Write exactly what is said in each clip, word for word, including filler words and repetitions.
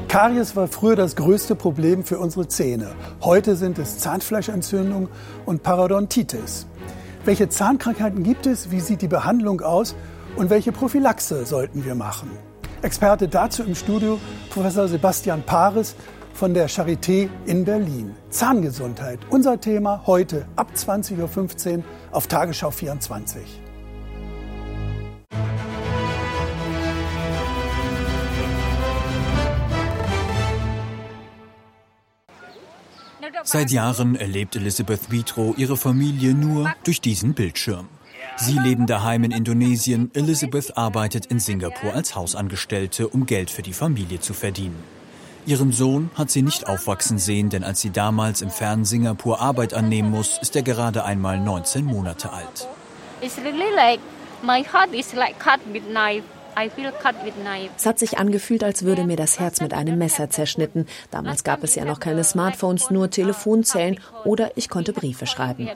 Karies war früher das größte Problem für unsere Zähne. Heute sind es Zahnfleischentzündung und Parodontitis. Welche Zahnkrankheiten gibt es, wie sieht die Behandlung aus und welche Prophylaxe sollten wir machen? Experte dazu im Studio Professor Sebastian Paris von der Charité in Berlin. Zahngesundheit, unser Thema heute ab zwanzig Uhr fünfzehn auf Tagesschau vierundzwanzig. Seit Jahren erlebt Elizabeth Vitro ihre Familie nur durch diesen Bildschirm. Sie leben daheim in Indonesien. Elizabeth arbeitet in Singapur als Hausangestellte, um Geld für die Familie zu verdienen. Ihren Sohn hat sie nicht aufwachsen sehen, denn als sie damals im fernen Singapur Arbeit annehmen muss, ist er gerade einmal neunzehn Monate alt. It's really like my heart is like cut with knife. I feel cut with knife. Es hat sich angefühlt, als würde mir das Herz mit einem Messer zerschnitten. Damals gab es ja noch keine Smartphones, nur Telefonzellen oder ich konnte Briefe schreiben.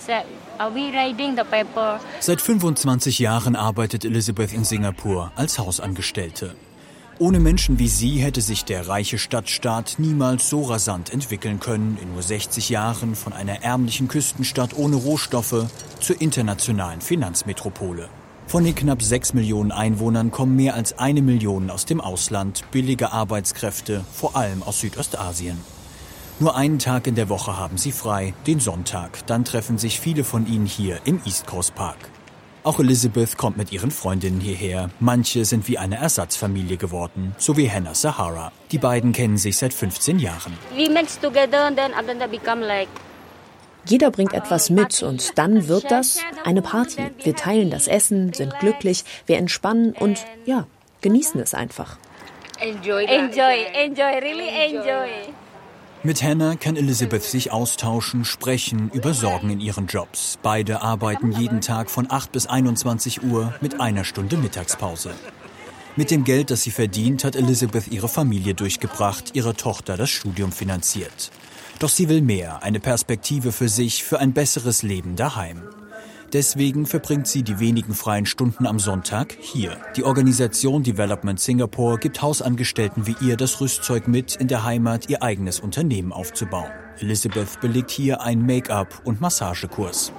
Seit fünfundzwanzig Jahren arbeitet Elizabeth in Singapur als Hausangestellte. Ohne Menschen wie sie hätte sich der reiche Stadtstaat niemals so rasant entwickeln können, in nur sechzig Jahren von einer ärmlichen Küstenstadt ohne Rohstoffe zur internationalen Finanzmetropole. Von den knapp sechs Millionen Einwohnern kommen mehr als eine Million aus dem Ausland, billige Arbeitskräfte, vor allem aus Südostasien. Nur einen Tag in der Woche haben sie frei, den Sonntag. Dann treffen sich viele von ihnen hier im East Coast Park. Auch Elizabeth kommt mit ihren Freundinnen hierher. Manche sind wie eine Ersatzfamilie geworden, so wie Hannah Sahara. Die beiden kennen sich seit fünfzehn Jahren. We mix together and then after that become like Jeder bringt etwas mit und dann wird das eine Party. Wir teilen das Essen, sind glücklich, wir entspannen und ja, genießen es einfach. enjoy, enjoy, enjoy, really enjoy. Mit Hannah kann Elizabeth sich austauschen, sprechen über Sorgen in ihren Jobs. Beide arbeiten jeden Tag von acht bis einundzwanzig Uhr mit einer Stunde Mittagspause. Mit dem Geld, das sie verdient, hat Elizabeth ihre Familie durchgebracht, ihrer Tochter das Studium finanziert. Doch sie will mehr, eine Perspektive für sich, für ein besseres Leben daheim. Deswegen verbringt sie die wenigen freien Stunden am Sonntag hier. Die Organisation Development Singapore gibt Hausangestellten wie ihr das Rüstzeug mit, in der Heimat ihr eigenes Unternehmen aufzubauen. Elizabeth belegt hier einen Make-up- und Massagekurs.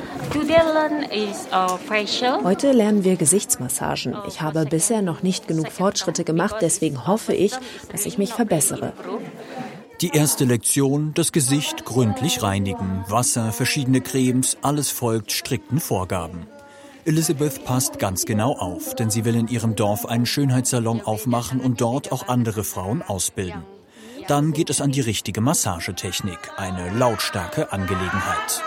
Heute lernen wir Gesichtsmassagen. Ich habe bisher noch nicht genug Fortschritte gemacht, deswegen hoffe ich, dass ich mich verbessere. Die erste Lektion, das Gesicht gründlich reinigen, Wasser, verschiedene Cremes, alles folgt strikten Vorgaben. Elizabeth passt ganz genau auf, denn sie will in ihrem Dorf einen Schönheitssalon aufmachen und dort auch andere Frauen ausbilden. Dann geht es an die richtige Massagetechnik, eine lautstarke Angelegenheit.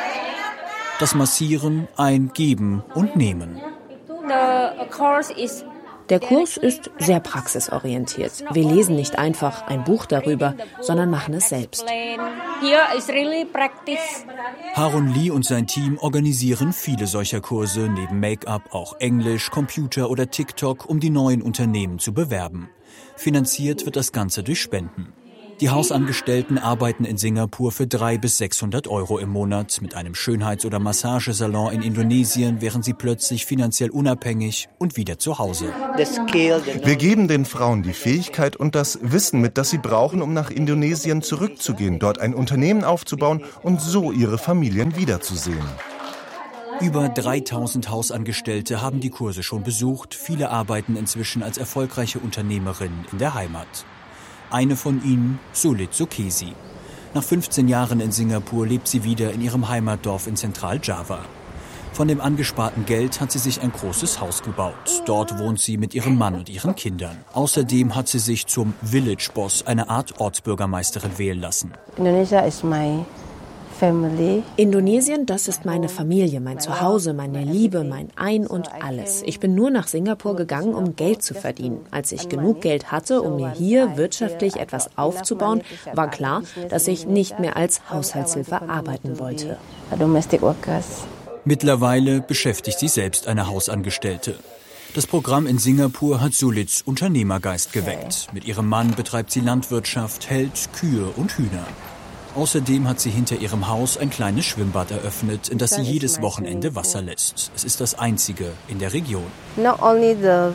Das Massieren, ein Geben und Nehmen. The course is Der Kurs ist sehr praxisorientiert. Wir lesen nicht einfach ein Buch darüber, sondern machen es selbst. Here is really practice. Harun Lee und sein Team organisieren viele solcher Kurse, neben Make-up auch Englisch, Computer oder TikTok, um die neuen Unternehmen zu bewerben. Finanziert wird das Ganze durch Spenden. Die Hausangestellten arbeiten in Singapur für dreihundert bis sechshundert Euro im Monat. Mit einem Schönheits- oder Massagesalon in Indonesien wären sie plötzlich finanziell unabhängig und wieder zu Hause. Wir geben den Frauen die Fähigkeit und das Wissen mit, das sie brauchen, um nach Indonesien zurückzugehen, dort ein Unternehmen aufzubauen und so ihre Familien wiederzusehen. Über dreitausend Hausangestellte haben die Kurse schon besucht. Viele arbeiten inzwischen als erfolgreiche Unternehmerinnen in der Heimat. Eine von ihnen, Sulit Sukesi. Nach fünfzehn Jahren in Singapur lebt sie wieder in ihrem Heimatdorf in Zentral-Java. Von dem angesparten Geld hat sie sich ein großes Haus gebaut. Dort wohnt sie mit ihrem Mann und ihren Kindern. Außerdem hat sie sich zum Village Boss, eine Art Ortsbürgermeisterin, wählen lassen. Indonesia is my family. Indonesien, das ist meine Familie, mein Zuhause, meine Liebe, mein Ein und alles. Ich bin nur nach Singapur gegangen, um Geld zu verdienen. Als ich genug Geld hatte, um mir hier wirtschaftlich etwas aufzubauen, war klar, dass ich nicht mehr als Haushaltshilfe arbeiten wollte. Domestic workers. Mittlerweile beschäftigt sie selbst eine Hausangestellte. Das Programm in Singapur hat Sulits Unternehmergeist geweckt. Mit ihrem Mann betreibt sie Landwirtschaft, hält Kühe und Hühner. Außerdem hat sie hinter ihrem Haus ein kleines Schwimmbad eröffnet, in das sie jedes Wochenende Wasser lässt. Es ist das einzige in der Region. Not only the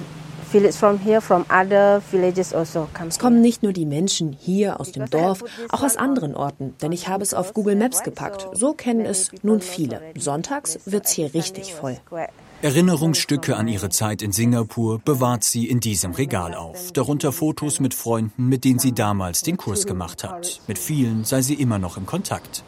village from here, from other villages also come. Es kommen nicht nur die Menschen hier aus dem Dorf, auch aus anderen Orten, denn ich habe es auf Google Maps gepackt. So kennen es nun viele. Sonntags wird's hier richtig voll. Erinnerungsstücke an ihre Zeit in Singapur bewahrt sie in diesem Regal auf. Darunter Fotos mit Freunden, mit denen sie damals den Kurs gemacht hat. Mit vielen sei sie immer noch im Kontakt.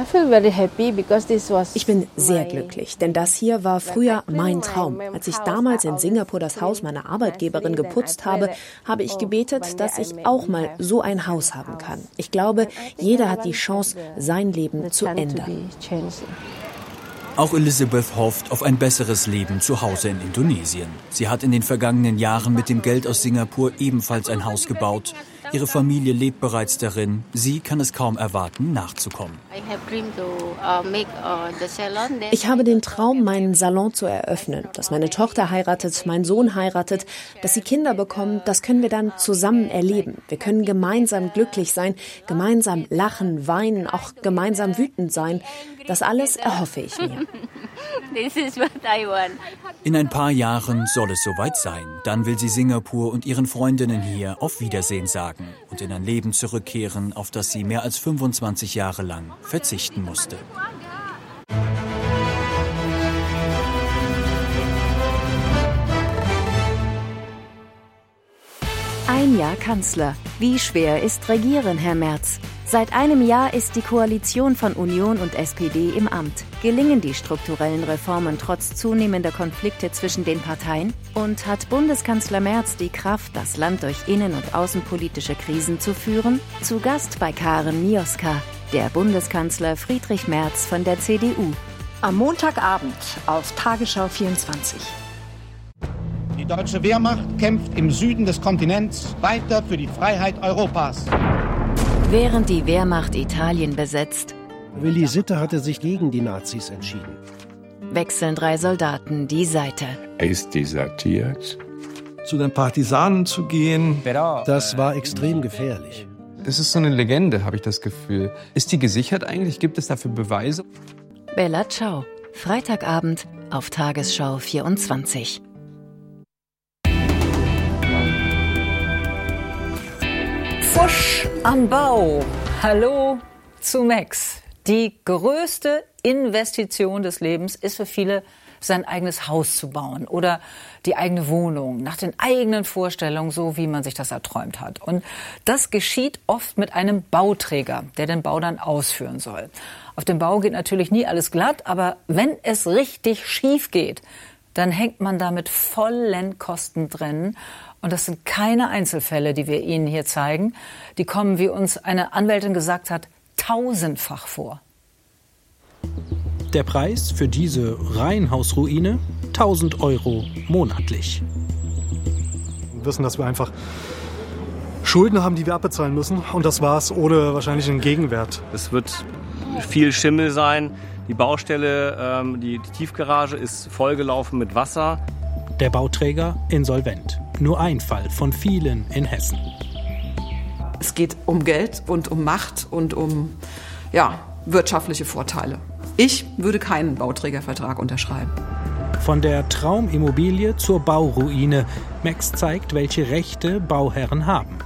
Ich bin sehr glücklich, denn das hier war früher mein Traum. Als ich damals in Singapur das Haus meiner Arbeitgeberin geputzt habe, habe ich gebetet, dass ich auch mal so ein Haus haben kann. Ich glaube, jeder hat die Chance, sein Leben zu ändern. Auch Elizabeth hofft auf ein besseres Leben zu Hause in Indonesien. Sie hat in den vergangenen Jahren mit dem Geld aus Singapur ebenfalls ein Haus gebaut. Ihre Familie lebt bereits darin. Sie kann es kaum erwarten, nachzukommen. Ich habe den Traum, meinen Salon zu eröffnen, dass meine Tochter heiratet, mein Sohn heiratet, dass sie Kinder bekommen. Das können wir dann zusammen erleben. Wir können gemeinsam glücklich sein, gemeinsam lachen, weinen, auch gemeinsam wütend sein. Das alles erhoffe ich mir. In ein paar Jahren soll es soweit sein. Dann will sie Singapur und ihren Freundinnen hier auf Wiedersehen sagen und in ein Leben zurückkehren, auf das sie mehr als fünfundzwanzig Jahre lang verzichten musste. Ein Jahr Kanzler. Wie schwer ist Regieren, Herr Merz? Seit einem Jahr ist die Koalition von Union und S P D im Amt. Gelingen die strukturellen Reformen trotz zunehmender Konflikte zwischen den Parteien? Und hat Bundeskanzler Merz die Kraft, das Land durch innen- und außenpolitische Krisen zu führen? Zu Gast bei Karen Mioska, der Bundeskanzler Friedrich Merz von der C D U. Am Montagabend auf Tagesschau vierundzwanzig. Die deutsche Wehrmacht kämpft im Süden des Kontinents weiter für die Freiheit Europas. Während die Wehrmacht Italien besetzt, Willi Sitte hatte sich gegen die Nazis entschieden. Wechseln drei Soldaten die Seite. Er ist desertiert. Zu den Partisanen zu gehen, das war extrem gefährlich. Das ist so eine Legende, habe ich das Gefühl. Ist die gesichert eigentlich? Gibt es dafür Beweise? Bella Ciao, Freitagabend auf Tagesschau vierundzwanzig. Pfusch am Bau. Hallo zu Max. Die größte Investition des Lebens ist für viele, sein eigenes Haus zu bauen oder die eigene Wohnung nach den eigenen Vorstellungen, so wie man sich das erträumt hat. Und das geschieht oft mit einem Bauträger, der den Bau dann ausführen soll. Auf dem Bau geht natürlich nie alles glatt, aber wenn es richtig schief geht, dann hängt man da mit vollen Kosten drin. Und das sind keine Einzelfälle, die wir Ihnen hier zeigen. Die kommen, wie uns eine Anwältin gesagt hat, tausendfach vor. Der Preis für diese Reihenhausruine? tausend Euro monatlich. Wir wissen, dass wir einfach Schulden haben, die wir abbezahlen müssen. Und das war's, ohne wahrscheinlich einen Gegenwert. Es wird viel Schimmel sein. Die Baustelle, ähm, die, die Tiefgarage ist vollgelaufen mit Wasser. Der Bauträger insolvent. Nur ein Fall von vielen in Hessen. Es geht um Geld und um Macht und um ja, wirtschaftliche Vorteile. Ich würde keinen Bauträgervertrag unterschreiben. Von der Traumimmobilie zur Bauruine. Max zeigt, welche Rechte Bauherren haben.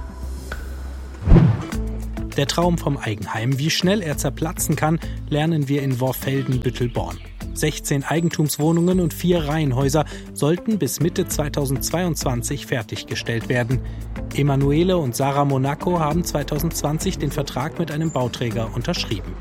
Der Traum vom Eigenheim, wie schnell er zerplatzen kann, lernen wir in Worfelden-Büttelborn. sechzehn Eigentumswohnungen und vier Reihenhäuser sollten bis Mitte zweitausendzweiundzwanzig fertiggestellt werden. Emanuele und Sarah Monaco haben zweitausendzwanzig den Vertrag mit einem Bauträger unterschrieben.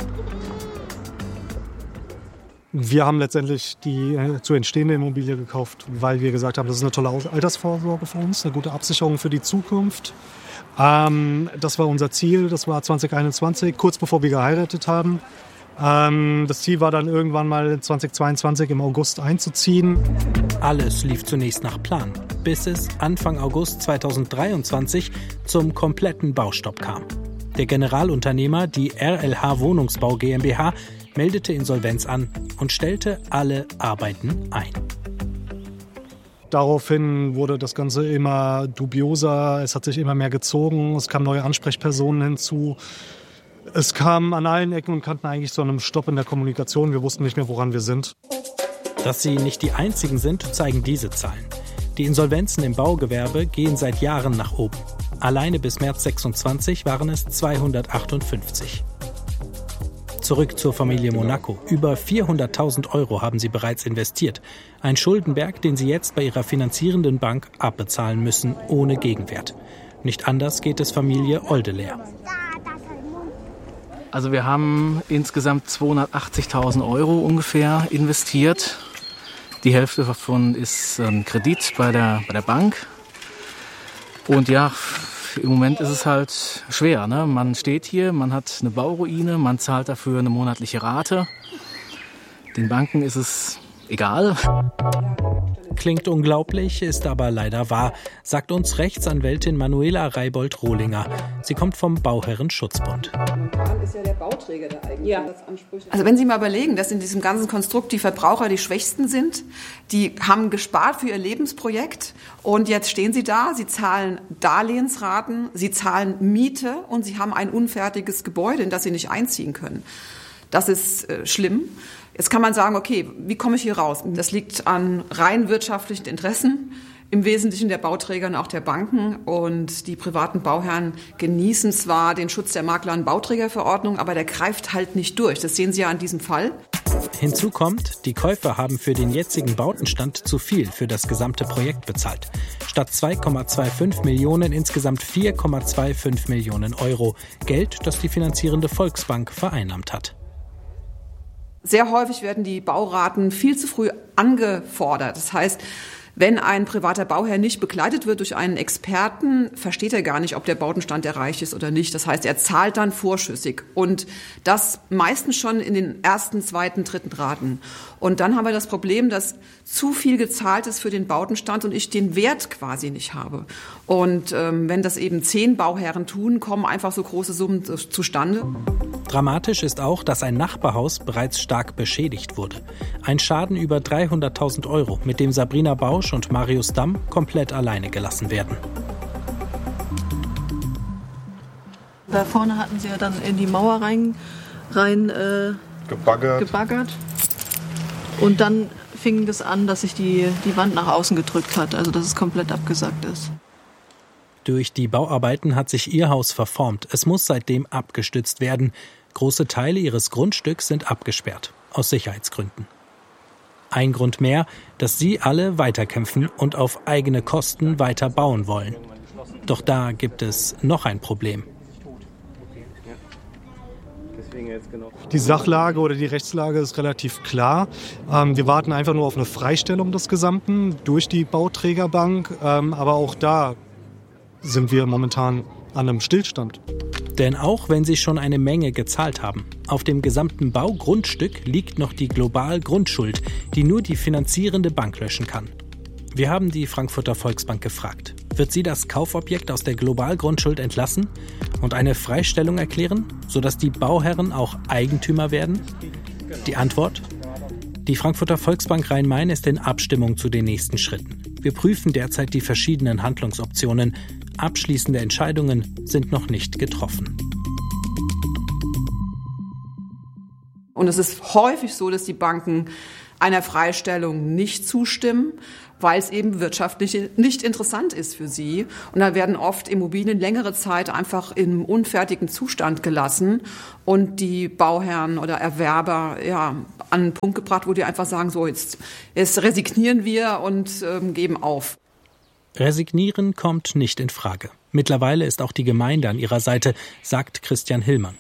Wir haben letztendlich die äh, zu entstehende Immobilie gekauft, weil wir gesagt haben, das ist eine tolle Altersvorsorge für uns, eine gute Absicherung für die Zukunft. Ähm, das war unser Ziel, das war zwanzig einundzwanzig, kurz bevor wir geheiratet haben. Ähm, das Ziel war dann irgendwann mal zwanzig zweiundzwanzig im August einzuziehen. Alles lief zunächst nach Plan, bis es Anfang August zweitausenddreiundzwanzig zum kompletten Baustopp kam. Der Generalunternehmer, die R L H Wohnungsbau GmbH, meldete Insolvenz an und stellte alle Arbeiten ein. Daraufhin wurde das Ganze immer dubioser, es hat sich immer mehr gezogen, es kamen neue Ansprechpersonen hinzu. Es kam an allen Ecken und Kanten eigentlich zu einem Stopp in der Kommunikation. Wir wussten nicht mehr, woran wir sind. Dass sie nicht die einzigen sind, zeigen diese Zahlen. Die Insolvenzen im Baugewerbe gehen seit Jahren nach oben. Alleine bis März sechsundzwanzig waren es zweihundertachtundfünfzig. Zurück zur Familie Monaco. Über vierhunderttausend Euro haben sie bereits investiert. Ein Schuldenberg, den sie jetzt bei ihrer finanzierenden Bank abbezahlen müssen, ohne Gegenwert. Nicht anders geht es Familie Oldeleer. Also wir haben insgesamt zweihundertachtzigtausend Euro ungefähr investiert. Die Hälfte davon ist ein Kredit bei der, bei der Bank. Und ja, im Moment ist es halt schwer, ne? Man steht hier, man hat eine Bauruine, man zahlt dafür eine monatliche Rate. Den Banken ist es egal. Klingt unglaublich, ist aber leider wahr, sagt uns Rechtsanwältin Manuela Reibold-Rohlinger. Sie kommt vom Bauherrenschutzbund. Ist ja der Bauträger, der eigentlich ja. Also wenn Sie mal überlegen, dass in diesem ganzen Konstrukt die Verbraucher die Schwächsten sind, die haben gespart für ihr Lebensprojekt und jetzt stehen sie da, sie zahlen Darlehensraten, sie zahlen Miete und sie haben ein unfertiges Gebäude, in das sie nicht einziehen können. Das ist äh, schlimm. Jetzt kann man sagen, okay, wie komme ich hier raus? Das liegt an rein wirtschaftlichen Interessen, im Wesentlichen der Bauträger und auch der Banken. Und die privaten Bauherren genießen zwar den Schutz der Makler- und Bauträgerverordnung, aber der greift halt nicht durch. Das sehen Sie ja an diesem Fall. Hinzu kommt, die Käufer haben für den jetzigen Bautenstand zu viel für das gesamte Projekt bezahlt. Statt zwei Komma fünfundzwanzig Millionen insgesamt vier Komma fünfundzwanzig Millionen Euro. Geld, das die finanzierende Volksbank vereinnahmt hat. Sehr häufig werden die Bauraten viel zu früh angefordert. Das heißt, wenn ein privater Bauherr nicht begleitet wird durch einen Experten, versteht er gar nicht, ob der Bautenstand erreicht ist oder nicht. Das heißt, er zahlt dann vorschüssig und das meistens schon in den ersten, zweiten, dritten Raten. Und dann haben wir das Problem, dass zu viel gezahlt ist für den Bautenstand und ich den Wert quasi nicht habe. Und ähm, wenn das eben zehn Bauherren tun, kommen einfach so große Summen zustande. Dramatisch ist auch, dass ein Nachbarhaus bereits stark beschädigt wurde. Ein Schaden über dreihunderttausend Euro, mit dem Sabrina Bausch und Marius Damm komplett alleine gelassen werden. Da vorne hatten sie ja dann in die Mauer rein, rein äh, gebaggert. gebaggert. Und dann fing das an, dass sich die, die Wand nach außen gedrückt hat, also dass es komplett abgesackt ist. Durch die Bauarbeiten hat sich ihr Haus verformt. Es muss seitdem abgestützt werden. Große Teile ihres Grundstücks sind abgesperrt, aus Sicherheitsgründen. Ein Grund mehr, dass sie alle weiterkämpfen und auf eigene Kosten weiter bauen wollen. Doch da gibt es noch ein Problem. Die Sachlage oder die Rechtslage ist relativ klar. Ähm, wir warten einfach nur auf eine Freistellung des Gesamten durch die Bauträgerbank. Ähm, aber auch da sind wir momentan an einem Stillstand. Denn auch wenn sie schon eine Menge gezahlt haben, auf dem gesamten Baugrundstück liegt noch die Global-Grundschuld, die nur die finanzierende Bank löschen kann. Wir haben die Frankfurter Volksbank gefragt. Wird sie das Kaufobjekt aus der Global-Grundschuld entlassen und eine Freistellung erklären, sodass die Bauherren auch Eigentümer werden? Die Antwort? Die Frankfurter Volksbank Rhein-Main ist in Abstimmung zu den nächsten Schritten. Wir prüfen derzeit die verschiedenen Handlungsoptionen. Abschließende Entscheidungen sind noch nicht getroffen. Und es ist häufig so, dass die Banken einer Freistellung nicht zustimmen, weil es eben wirtschaftlich nicht interessant ist für sie. Und da werden oft Immobilien längere Zeit einfach im unfertigen Zustand gelassen und die Bauherren oder Erwerber ja, an einen Punkt gebracht, wo die einfach sagen, so jetzt, jetzt resignieren wir und ähm, geben auf. Resignieren kommt nicht in Frage. Mittlerweile ist auch die Gemeinde an ihrer Seite, sagt Christian Hillmann.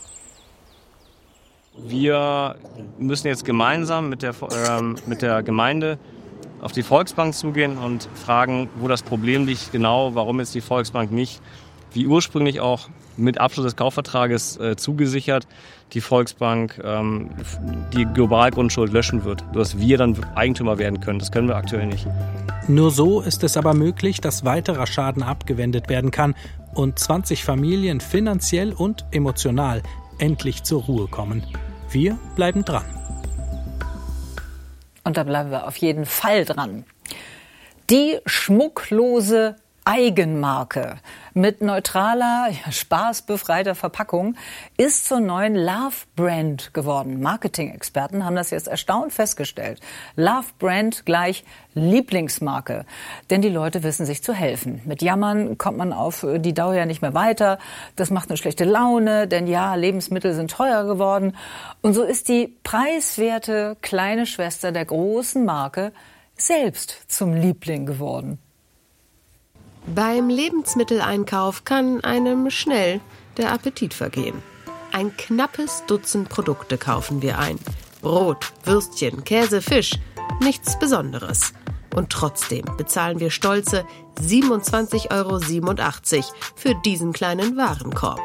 Wir müssen jetzt gemeinsam mit der, ähm, mit der Gemeinde auf die Volksbank zugehen und fragen, wo das Problem liegt, genau, warum jetzt die Volksbank nicht, wie ursprünglich auch mit Abschluss des Kaufvertrages äh, zugesichert, die Volksbank ähm, die Globalgrundschuld löschen wird, sodass wir dann Eigentümer werden können. Das können wir aktuell nicht. Nur so ist es aber möglich, dass weiterer Schaden abgewendet werden kann und zwanzig Familien finanziell und emotional endlich zur Ruhe kommen. Wir bleiben dran. Und da bleiben wir auf jeden Fall dran. Die schmucklose Eigenmarke mit neutraler, ja, spaßbefreiter Verpackung ist zur neuen Love-Brand geworden. Marketing-Experten haben das jetzt erstaunt festgestellt. Love-Brand gleich Lieblingsmarke. Denn die Leute wissen sich zu helfen. Mit Jammern kommt man auf die Dauer ja nicht mehr weiter. Das macht eine schlechte Laune, denn ja, Lebensmittel sind teuer geworden. Und so ist die preiswerte kleine Schwester der großen Marke selbst zum Liebling geworden. Beim Lebensmitteleinkauf kann einem schnell der Appetit vergehen. Ein knappes Dutzend Produkte kaufen wir ein. Brot, Würstchen, Käse, Fisch. Nichts Besonderes. Und trotzdem bezahlen wir stolze siebenundzwanzig Euro siebenundachtzig für diesen kleinen Warenkorb.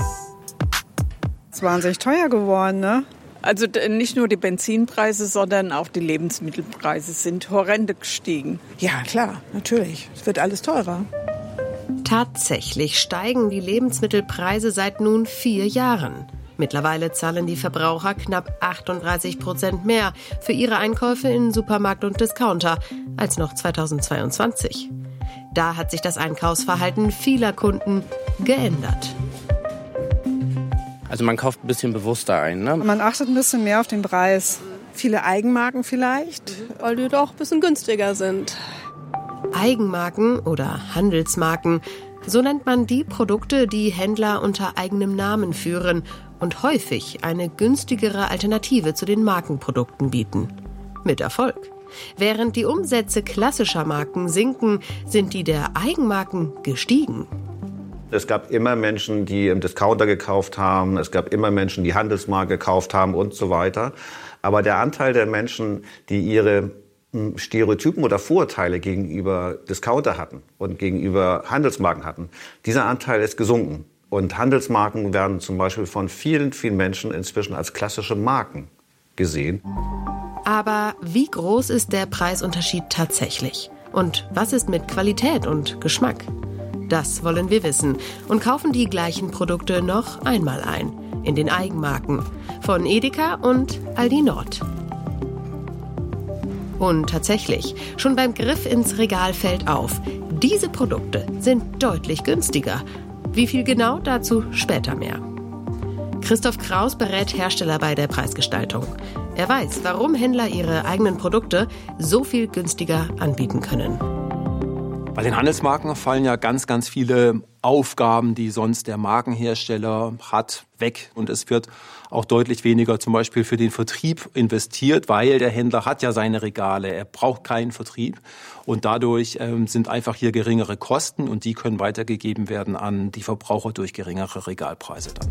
Es ist wahnsinnig teuer geworden, ne? Also nicht nur die Benzinpreise, sondern auch die Lebensmittelpreise sind horrende gestiegen. Ja, klar, natürlich. Es wird alles teurer. Tatsächlich steigen die Lebensmittelpreise seit nun vier Jahren. Mittlerweile zahlen die Verbraucher knapp achtunddreißig Prozent mehr für ihre Einkäufe in Supermarkt und Discounter als noch zweitausendzweiundzwanzig. Da hat sich das Einkaufsverhalten vieler Kunden geändert. Also man kauft ein bisschen bewusster ein, ne? Man achtet ein bisschen mehr auf den Preis. Viele Eigenmarken vielleicht. Weil die doch ein bisschen günstiger sind. Eigenmarken oder Handelsmarken, so nennt man die Produkte, die Händler unter eigenem Namen führen und häufig eine günstigere Alternative zu den Markenprodukten bieten. Mit Erfolg. Während die Umsätze klassischer Marken sinken, sind die der Eigenmarken gestiegen. Es gab immer Menschen, die im Discounter gekauft haben. Es gab immer Menschen, die Handelsmarke gekauft haben und so weiter. Aber der Anteil der Menschen, die ihre Stereotypen oder Vorurteile gegenüber Discounter hatten und gegenüber Handelsmarken hatten, dieser Anteil ist gesunken. Und Handelsmarken werden zum Beispiel von vielen, vielen Menschen inzwischen als klassische Marken gesehen. Aber wie groß ist der Preisunterschied tatsächlich? Und was ist mit Qualität und Geschmack? Das wollen wir wissen und kaufen die gleichen Produkte noch einmal ein. In den Eigenmarken von Edeka und Aldi Nord. Und tatsächlich, schon beim Griff ins Regal fällt auf, diese Produkte sind deutlich günstiger. Wie viel genau, dazu später mehr. Christoph Kraus berät Hersteller bei der Preisgestaltung. Er weiß, warum Händler ihre eigenen Produkte so viel günstiger anbieten können. Bei den Handelsmarken fallen ja ganz, ganz viele Aufgaben, die sonst der Markenhersteller hat, weg. Und es wird auch deutlich weniger zum Beispiel für den Vertrieb investiert, weil der Händler hat ja seine Regale. Er braucht keinen Vertrieb. Und dadurch ähm, sind einfach hier geringere Kosten und die können weitergegeben werden an die Verbraucher durch geringere Regalpreise dann.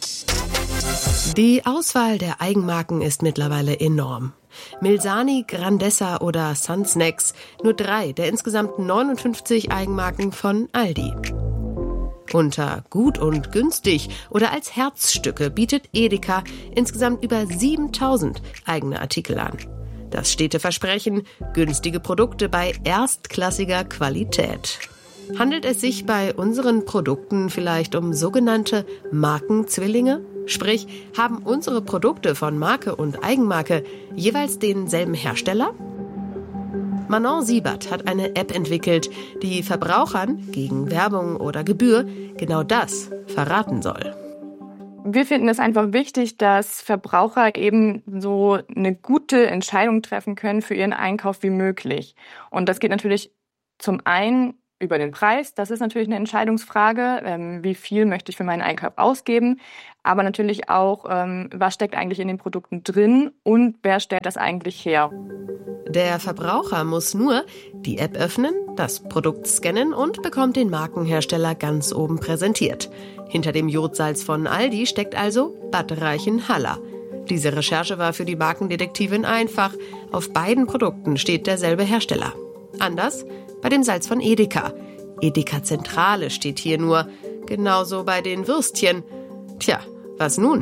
Die Auswahl der Eigenmarken ist mittlerweile enorm. Milsani, Grandessa oder Sun Snacks, nur drei der insgesamt neunundfünfzig Eigenmarken von Aldi. Unter gut und günstig oder als Herzstücke bietet Edeka insgesamt über siebentausend eigene Artikel an. Das stete Versprechen, günstige Produkte bei erstklassiger Qualität. Handelt es sich bei unseren Produkten vielleicht um sogenannte Markenzwillinge? Sprich, haben unsere Produkte von Marke und Eigenmarke jeweils denselben Hersteller? Manon Siebert hat eine App entwickelt, die Verbrauchern gegen Werbung oder Gebühr genau das verraten soll. Wir finden es einfach wichtig, dass Verbraucher eben so eine gute Entscheidung treffen können für ihren Einkauf wie möglich. Und das geht natürlich zum einen über den Preis. Das ist natürlich eine Entscheidungsfrage. Ähm, wie viel möchte ich für meinen Einkauf ausgeben? Aber natürlich auch, ähm, was steckt eigentlich in den Produkten drin und wer stellt das eigentlich her? Der Verbraucher muss nur die App öffnen, das Produkt scannen und bekommt den Markenhersteller ganz oben präsentiert. Hinter dem Jodsalz von Aldi steckt also Bad Reichenhall. Diese Recherche war für die Markendetektivin einfach. Auf beiden Produkten steht derselbe Hersteller. Anders bei dem Salz von Edeka. Edeka Zentrale steht hier nur. Genauso bei den Würstchen. Tja, was nun?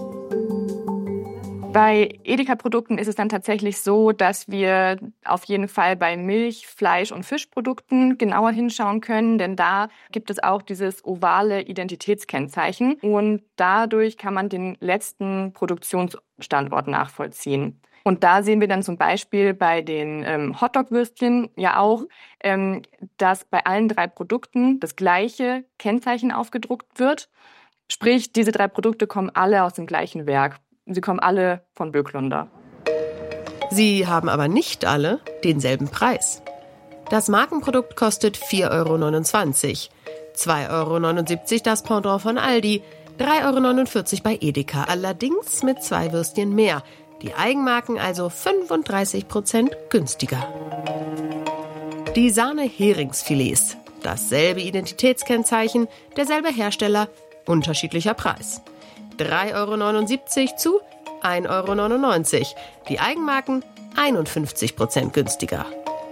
Bei Edeka-Produkten ist es dann tatsächlich so, dass wir auf jeden Fall bei Milch-, Fleisch- und Fischprodukten genauer hinschauen können, denn da gibt es auch dieses ovale Identitätskennzeichen und dadurch kann man den letzten Produktionsstandort nachvollziehen. Und da sehen wir dann zum Beispiel bei den ähm, Hotdog-Würstchen ja auch, ähm, dass bei allen drei Produkten das gleiche Kennzeichen aufgedruckt wird. Sprich, diese drei Produkte kommen alle aus dem gleichen Werk. Sie kommen alle von Böcklunder. Sie haben aber nicht alle denselben Preis. Das Markenprodukt kostet vier Euro neunundzwanzig, zwei Euro neunundsiebzig das Pendant von Aldi, drei Euro neunundvierzig bei Edeka, allerdings mit zwei Würstchen mehr. Die Eigenmarken also fünfunddreißig Prozent günstiger. Die Sahne-Heringsfilets. Dasselbe Identitätskennzeichen, derselbe Hersteller, unterschiedlicher Preis. drei Euro neunundsiebzig zu ein Euro neunundneunzig. Die Eigenmarken einundfünfzig Prozent günstiger.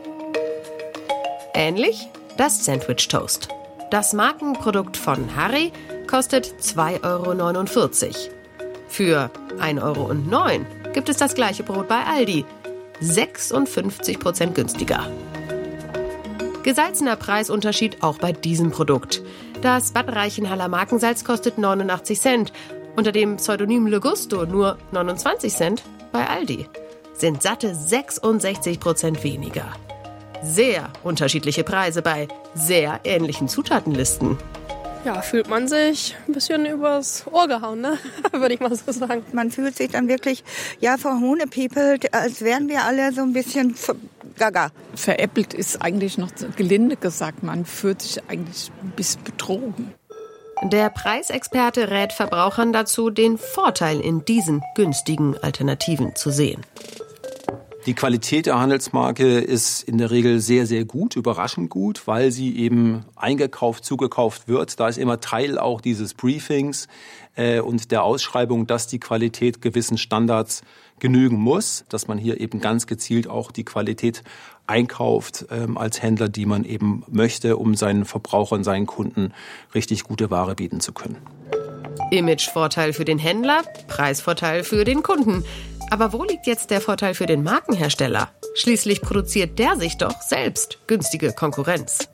Ähnlich das Sandwich Toast. Das Markenprodukt von Harry kostet zwei Euro neunundvierzig. Für ein Euro neun gibt es das gleiche Brot bei Aldi. sechsundfünfzig Prozent günstiger. Gesalzener Preisunterschied auch bei diesem Produkt. Das Bad Reichenhaller Markensalz kostet neunundachtzig Cent. Unter dem Pseudonym Le Gusto nur neunundzwanzig Cent bei Aldi. Sind satte sechsundsechzig Prozent weniger. Sehr unterschiedliche Preise bei sehr ähnlichen Zutatenlisten. Ja, fühlt man sich ein bisschen übers Ohr gehauen, ne? Würde ich mal so sagen. Man fühlt sich dann wirklich, ja, verhohnepiepelt, als wären wir alle so ein bisschen gaga. Veräppelt ist eigentlich noch gelinde gesagt. Man fühlt sich eigentlich ein bisschen betrogen. Der Preisexperte rät Verbrauchern dazu, den Vorteil in diesen günstigen Alternativen zu sehen. Die Qualität der Handelsmarke ist in der Regel sehr, sehr gut, überraschend gut, weil sie eben eingekauft, zugekauft wird. Da ist immer Teil auch dieses Briefings äh, und der Ausschreibung, dass die Qualität gewissen Standards genügen muss, dass man hier eben ganz gezielt auch die Qualität einkauft ähm, als Händler, die man eben möchte, um seinen Verbrauchern, seinen Kunden richtig gute Ware bieten zu können. Imagevorteil für den Händler, Preisvorteil für den Kunden. Aber wo liegt jetzt der Vorteil für den Markenhersteller? Schließlich produziert der sich doch selbst günstige Konkurrenz.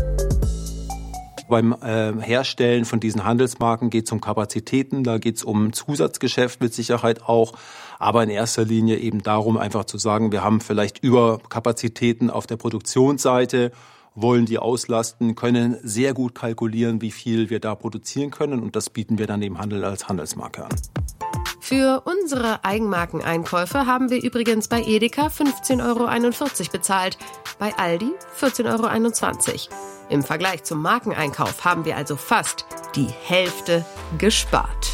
Beim äh, Herstellen von diesen Handelsmarken geht es um Kapazitäten, da geht es um Zusatzgeschäft mit Sicherheit auch, aber in erster Linie eben darum, einfach zu sagen, wir haben vielleicht Überkapazitäten auf der Produktionsseite, wollen die auslasten, können sehr gut kalkulieren, wie viel wir da produzieren können, und das bieten wir dann dem Handel als Handelsmarke an. Für unsere Eigenmarkeneinkäufe haben wir übrigens bei Edeka fünfzehn Euro einundvierzig bezahlt, bei Aldi vierzehn Euro einundzwanzig. Im Vergleich zum Markeneinkauf haben wir also fast die Hälfte gespart.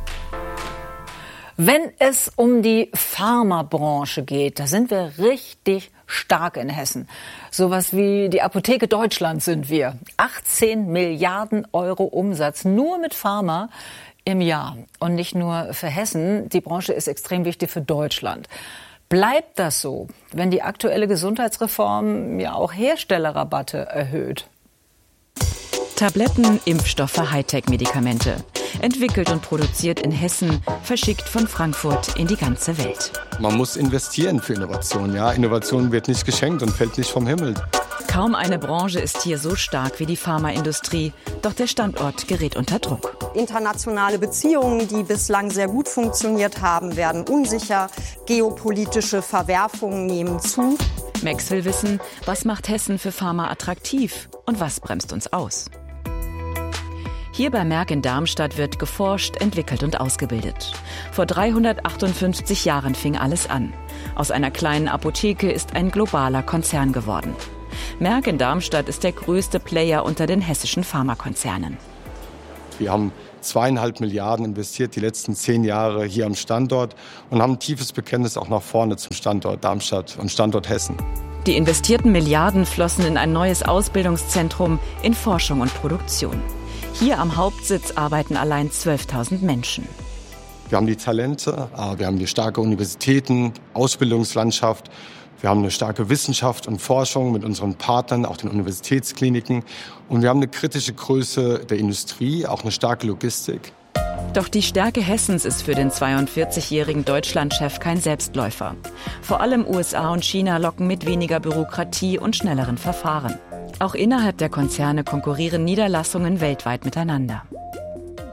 Wenn es um die Pharmabranche geht, da sind wir richtig stark in Hessen. Sowas wie die Apotheke Deutschland sind wir. achtzehn Milliarden Euro Umsatz nur mit Pharma im Jahr. Und nicht nur für Hessen, die Branche ist extrem wichtig für Deutschland. Bleibt das so, wenn die aktuelle Gesundheitsreform ja auch Herstellerrabatte erhöht? Tabletten, Impfstoffe, Hightech-Medikamente. Entwickelt und produziert in Hessen, verschickt von Frankfurt in die ganze Welt. Man muss investieren für Innovation. Ja? Innovation wird nicht geschenkt und fällt nicht vom Himmel. Kaum eine Branche ist hier so stark wie die Pharmaindustrie. Doch der Standort gerät unter Druck. Internationale Beziehungen, die bislang sehr gut funktioniert haben, werden unsicher. Geopolitische Verwerfungen nehmen zu. Max will wissen, was macht Hessen für Pharma attraktiv und was bremst uns aus? Hier bei Merck in Darmstadt wird geforscht, entwickelt und ausgebildet. Vor dreihundertachtundfünfzig Jahren fing alles an. Aus einer kleinen Apotheke ist ein globaler Konzern geworden. Merck in Darmstadt ist der größte Player unter den hessischen Pharmakonzernen. Wir haben zweieinhalb Milliarden investiert die letzten zehn Jahre hier am Standort und haben ein tiefes Bekenntnis auch nach vorne zum Standort Darmstadt und Standort Hessen. Die investierten Milliarden flossen in ein neues Ausbildungszentrum, in Forschung und Produktion. Hier am Hauptsitz arbeiten allein zwölftausend Menschen. Wir haben die Talente, wir haben die starke Universitäten, Ausbildungslandschaft. Wir haben eine starke Wissenschaft und Forschung mit unseren Partnern, auch den Universitätskliniken. Und wir haben eine kritische Größe der Industrie, auch eine starke Logistik. Doch die Stärke Hessens ist für den zweiundvierzigjährigen Deutschlandchef kein Selbstläufer. Vor allem U S A und China locken mit weniger Bürokratie und schnelleren Verfahren. Auch innerhalb der Konzerne konkurrieren Niederlassungen weltweit miteinander.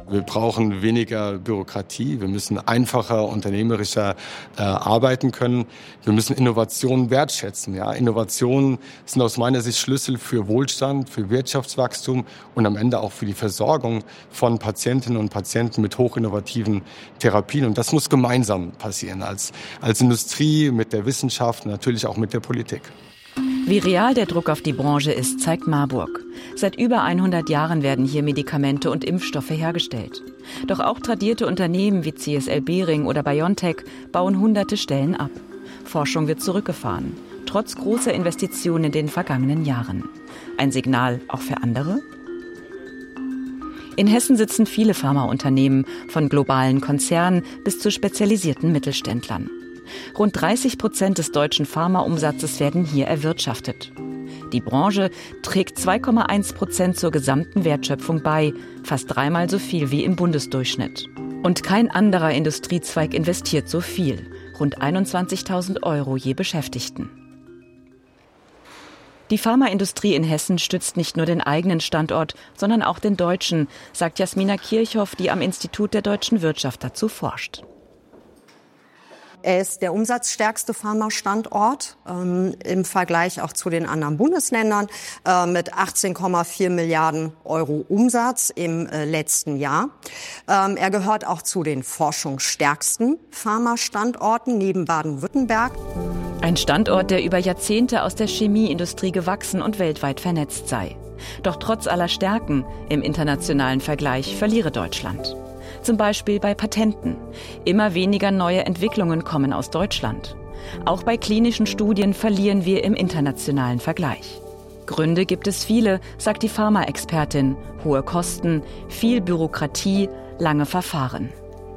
Wir brauchen weniger Bürokratie. Wir müssen einfacher, unternehmerischer äh, arbeiten können. Wir müssen Innovationen wertschätzen. Ja, Innovationen sind aus meiner Sicht Schlüssel für Wohlstand, für Wirtschaftswachstum und am Ende auch für die Versorgung von Patientinnen und Patienten mit hochinnovativen Therapien. Und das muss gemeinsam passieren, als, als Industrie, mit der Wissenschaft und natürlich auch mit der Politik. Wie real der Druck auf die Branche ist, zeigt Marburg. Seit über hundert Jahren werden hier Medikamente und Impfstoffe hergestellt. Doch auch tradierte Unternehmen wie C S L Behring oder BioNTech bauen hunderte Stellen ab. Forschung wird zurückgefahren, trotz großer Investitionen in den vergangenen Jahren. Ein Signal auch für andere? In Hessen sitzen viele Pharmaunternehmen, von globalen Konzernen bis zu spezialisierten Mittelständlern. Rund dreißig Prozent des deutschen Pharmaumsatzes werden hier erwirtschaftet. Die Branche trägt zwei Komma eins Prozent zur gesamten Wertschöpfung bei, fast dreimal so viel wie im Bundesdurchschnitt. Und kein anderer Industriezweig investiert so viel, rund einundzwanzigtausend Euro je Beschäftigten. Die Pharmaindustrie in Hessen stützt nicht nur den eigenen Standort, sondern auch den deutschen, sagt Jasmina Kirchhoff, die am Institut der deutschen Wirtschaft dazu forscht. Er ist der umsatzstärkste Pharmastandort ähm, im Vergleich auch zu den anderen Bundesländern äh, mit achtzehn Komma vier Milliarden Euro Umsatz im äh, letzten Jahr. Ähm, er gehört auch zu den forschungsstärksten Pharmastandorten neben Baden-Württemberg. Ein Standort, der über Jahrzehnte aus der Chemieindustrie gewachsen und weltweit vernetzt sei. Doch trotz aller Stärken im internationalen Vergleich verliere Deutschland. Zum Beispiel bei Patenten. Immer weniger neue Entwicklungen kommen aus Deutschland. Auch bei klinischen Studien verlieren wir im internationalen Vergleich. Gründe gibt es viele, sagt die Pharmaexpertin. Hohe Kosten, viel Bürokratie, lange Verfahren.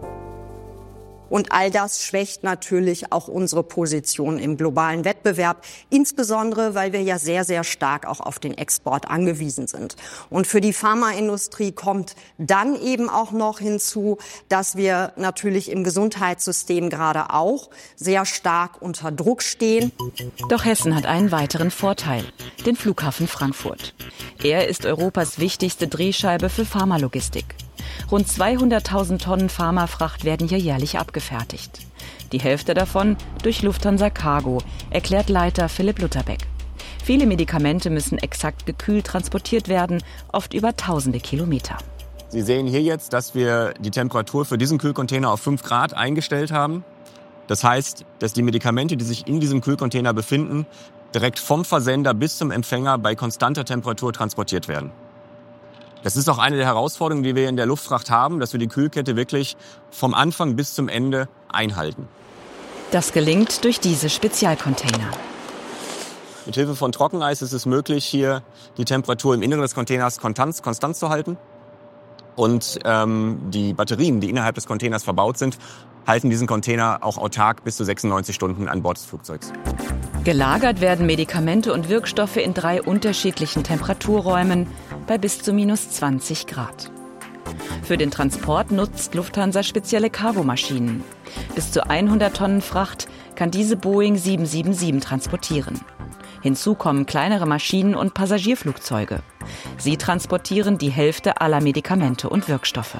Und all das schwächt natürlich auch unsere Position im globalen Wettbewerb, insbesondere weil wir ja sehr, sehr stark auch auf den Export angewiesen sind. Und für die Pharmaindustrie kommt dann eben auch noch hinzu, dass wir natürlich im Gesundheitssystem gerade auch sehr stark unter Druck stehen. Doch Hessen hat einen weiteren Vorteil, den Flughafen Frankfurt. Er ist Europas wichtigste Drehscheibe für Pharmalogistik. Rund zweihunderttausend Tonnen Pharmafracht werden hier jährlich abgefertigt. Die Hälfte davon durch Lufthansa Cargo, erklärt Leiter Philipp Lutterbeck. Viele Medikamente müssen exakt gekühlt transportiert werden, oft über tausende Kilometer. Sie sehen hier jetzt, dass wir die Temperatur für diesen Kühlcontainer auf fünf Grad eingestellt haben. Das heißt, dass die Medikamente, die sich in diesem Kühlcontainer befinden, direkt vom Versender bis zum Empfänger bei konstanter Temperatur transportiert werden. Das ist auch eine der Herausforderungen, die wir in der Luftfracht haben, dass wir die Kühlkette wirklich vom Anfang bis zum Ende einhalten. Das gelingt durch diese Spezialcontainer. Mithilfe von Trockeneis ist es möglich, hier die Temperatur im Inneren des Containers konstant, konstant zu halten. Und ähm, die Batterien, die innerhalb des Containers verbaut sind, halten diesen Container auch autark bis zu sechsundneunzig Stunden an Bord des Flugzeugs. Gelagert werden Medikamente und Wirkstoffe in drei unterschiedlichen Temperaturräumen bei bis zu minus zwanzig Grad. Für den Transport nutzt Lufthansa spezielle Cargomaschinen. Bis zu hundert Tonnen Fracht kann diese Boeing sieben sieben sieben transportieren. Hinzu kommen kleinere Maschinen und Passagierflugzeuge. Sie transportieren die Hälfte aller Medikamente und Wirkstoffe.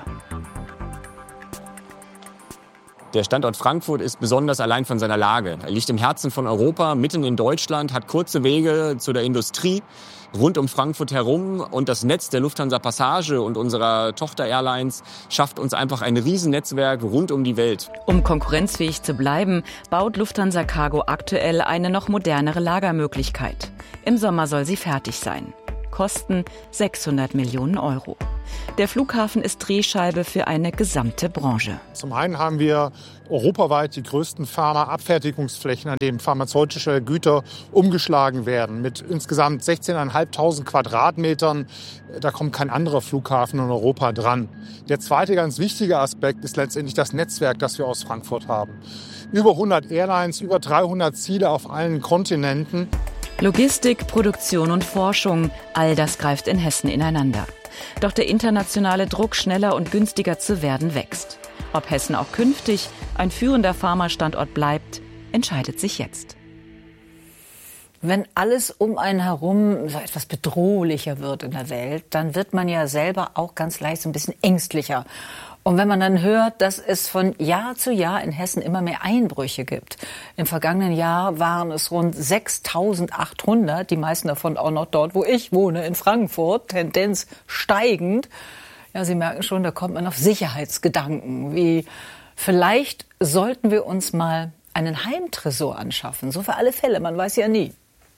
Der Standort Frankfurt ist besonders allein von seiner Lage. Er liegt im Herzen von Europa, mitten in Deutschland, hat kurze Wege zu der Industrie rund um Frankfurt herum. Und das Netz der Lufthansa Passage und unserer Tochter-Airlines schafft uns einfach ein Riesennetzwerk rund um die Welt. Um konkurrenzfähig zu bleiben, baut Lufthansa Cargo aktuell eine noch modernere Lagermöglichkeit. Im Sommer soll sie fertig sein. Kosten sechshundert Millionen Euro. Der Flughafen ist Drehscheibe für eine gesamte Branche. Zum einen haben wir europaweit die größten Pharmaabfertigungsflächen, an denen pharmazeutische Güter umgeschlagen werden. Mit insgesamt sechzehntausendfünfhundert Quadratmetern. Da kommt kein anderer Flughafen in Europa dran. Der zweite ganz wichtige Aspekt ist letztendlich das Netzwerk, das wir aus Frankfurt haben. Über hundert Airlines, über dreihundert Ziele auf allen Kontinenten. Logistik, Produktion und Forschung, all das greift in Hessen ineinander. Doch der internationale Druck, schneller und günstiger zu werden, wächst. Ob Hessen auch künftig ein führender Pharmastandort bleibt, entscheidet sich jetzt. Wenn alles um einen herum so etwas bedrohlicher wird in der Welt, dann wird man ja selber auch ganz leicht so ein bisschen ängstlicher. Und wenn man dann hört, dass es von Jahr zu Jahr in Hessen immer mehr Einbrüche gibt. Im vergangenen Jahr waren es rund sechstausendachthundert, die meisten davon auch noch dort, wo ich wohne, in Frankfurt, Tendenz steigend. Ja, Sie merken schon, da kommt man auf Sicherheitsgedanken, wie vielleicht sollten wir uns mal einen Heimtresor anschaffen, so für alle Fälle, man weiß ja nie.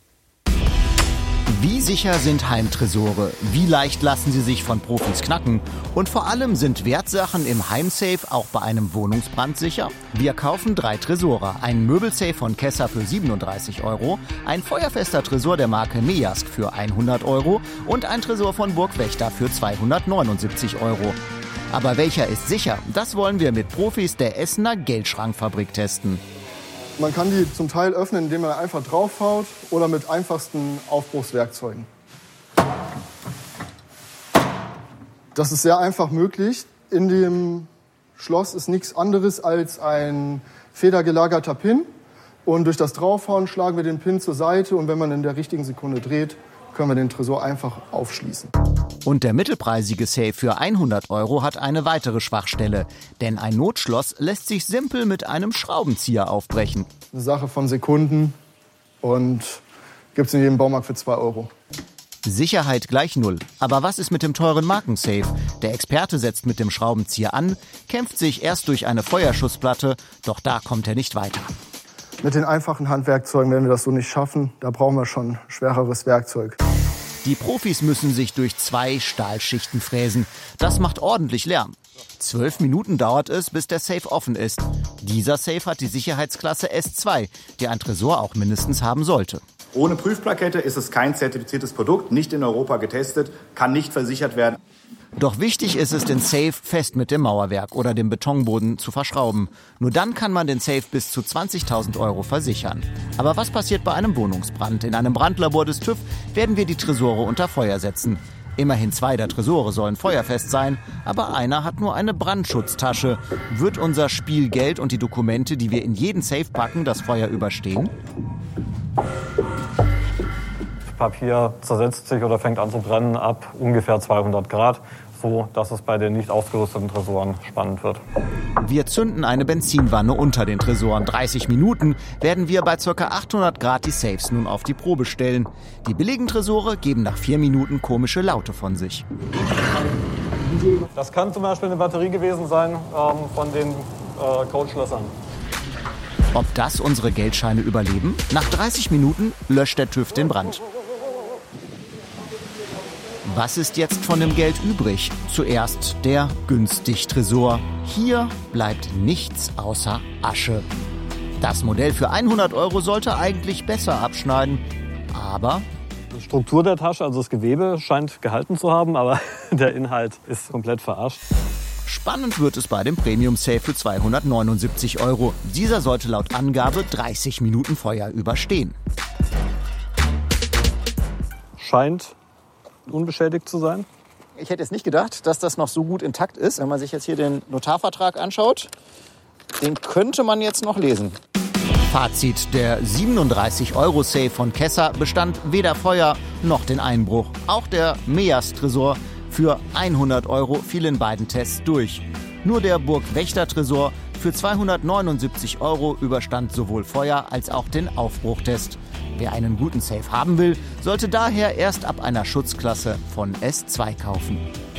Wie sicher sind Heimtresore? Wie leicht lassen sie sich von Profis knacken? Und vor allem, sind Wertsachen im Heimsafe auch bei einem Wohnungsbrand sicher? Wir kaufen drei Tresore. Ein Möbelsafe von Kessa für siebenunddreißig Euro, ein feuerfester Tresor der Marke Mejask für hundert Euro und ein Tresor von Burg Wächter für zweihundertneunundsiebzig Euro. Aber welcher ist sicher? Das wollen wir mit Profis der Essener Geldschrankfabrik testen. Man kann die zum Teil öffnen, indem man einfach draufhaut oder mit einfachsten Aufbruchswerkzeugen. Das ist sehr einfach möglich. In dem Schloss ist nichts anderes als ein federgelagerter Pin. Und durch das Draufhauen schlagen wir den Pin zur Seite. Und wenn man in der richtigen Sekunde dreht, können wir den Tresor einfach aufschließen. Und der mittelpreisige Safe für hundert Euro hat eine weitere Schwachstelle. Denn ein Notschloss lässt sich simpel mit einem Schraubenzieher aufbrechen. Eine Sache von Sekunden und gibt es in jedem Baumarkt für zwei Euro. Sicherheit gleich null. Aber was ist mit dem teuren Markensafe? Der Experte setzt mit dem Schraubenzieher an, kämpft sich erst durch eine Feuerschutzplatte, doch da kommt er nicht weiter. Mit den einfachen Handwerkzeugen werden wir das so nicht schaffen. Da brauchen wir schon schwereres Werkzeug. Die Profis müssen sich durch zwei Stahlschichten fräsen. Das macht ordentlich Lärm. Zwölf Minuten dauert es, bis der Safe offen ist. Dieser Safe hat die Sicherheitsklasse S zwei, die ein Tresor auch mindestens haben sollte. Ohne Prüfplakette ist es kein zertifiziertes Produkt, nicht in Europa getestet, kann nicht versichert werden. Doch wichtig ist es, den Safe fest mit dem Mauerwerk oder dem Betonboden zu verschrauben. Nur dann kann man den Safe bis zu zwanzigtausend Euro versichern. Aber was passiert bei einem Wohnungsbrand? In einem Brandlabor des TÜV werden wir die Tresore unter Feuer setzen. Immerhin zwei der Tresore sollen feuerfest sein, aber einer hat nur eine Brandschutztasche. Wird unser Spielgeld und die Dokumente, die wir in jeden Safe packen, das Feuer überstehen? Papier zersetzt sich oder fängt an zu brennen ab ungefähr zweihundert Grad, so dass es bei den nicht ausgerüsteten Tresoren spannend wird. Wir zünden eine Benzinwanne unter den Tresoren. dreißig Minuten werden wir bei ca. achthundert Grad die Safes nun auf die Probe stellen. Die billigen Tresore geben nach vier Minuten komische Laute von sich. Das kann zum Beispiel eine Batterie gewesen sein ähm, von den äh, Codeschlössern. Ob das unsere Geldscheine überleben? Nach dreißig Minuten löscht der TÜV den Brand. Was ist jetzt von dem Geld übrig? Zuerst der Günstig-Tresor. Hier bleibt nichts außer Asche. Das Modell für hundert Euro sollte eigentlich besser abschneiden, aber... Die Struktur der Tasche, also das Gewebe, scheint gehalten zu haben, aber der Inhalt ist komplett verarscht. Spannend wird es bei dem Premium Safe für zweihundertneunundsiebzig Euro. Dieser sollte laut Angabe dreißig Minuten Feuer überstehen. Scheint unbeschädigt zu sein. Ich hätte jetzt nicht gedacht, dass das noch so gut intakt ist. Wenn man sich jetzt hier den Notarvertrag anschaut, den könnte man jetzt noch lesen. Fazit: Der siebenunddreißig Euro Safe von Kessa bestand weder Feuer noch den Einbruch. Auch der Mejask-Tresor für hundert Euro fiel in beiden Tests durch. Nur der Burg Wächter Tresor für zweihundertneunundsiebzig Euro überstand sowohl Feuer als auch den Aufbruchtest. Wer einen guten Safe haben will, sollte daher erst ab einer Schutzklasse von S zwei kaufen.